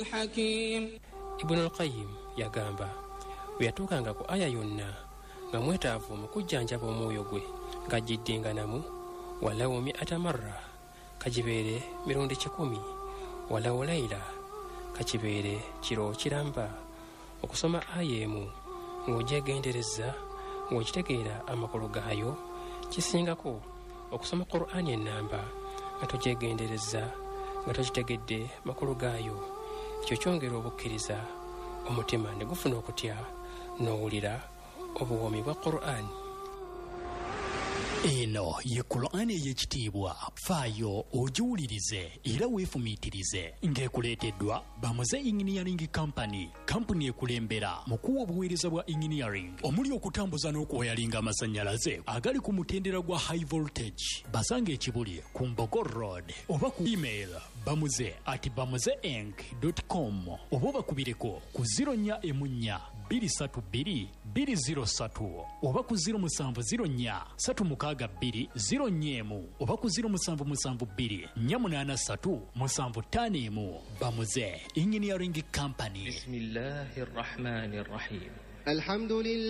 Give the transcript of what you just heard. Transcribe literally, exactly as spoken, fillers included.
hakim. Ibn al-Qayyim yagamba bwe yatuukanga ku aya yonna nga mwetaavu mu kujjanjaba omwoyo gwe ng'agiddinganamu walawo mi'ata marra kagibeere mirundi kikumi walawo layla kakibeere kiro kiramba okusoma aya emu ng'ogyegendereza ng'okitegeera amakulu gaayo kisingako okusoma Qur'ani ennamba nga togyegendereza nga tokitegedde makulu gaayo. Ekyo kyongera obukkiriza omutima ne gufuna okutya n'owulira obuwoomi bwa Qur'ani. Eno ye Qur'ani ey'ekitiibwa, faayo ogiwulirize era weefumiitirize, ng'ekuleeteddwa Bamuze Engineering Company, kampuni ekulembera mu kuwa obuweereza bwa engineering omuli okutambuza n'okuwayalinga amasannyalaze agali ku mutendera gwa high voltage. Basanga ekibuli ku Mbogo Road oba ku email bamuze at bamuzeink dot com oba obakubireko ku zero nnya emu nnya bbiri ssatu bbiri bbiri zero ssatu oba ku zero musanvu zero nnya ssatu mukaaga bbiri zero nnya emu oba ku zero musanvu musanvu bbiri nnya munaana ssatu musanvu ttaano emu. Bamuze Engineering Company. Bismillahir Rahmanir Rahim. Alhamdulillah.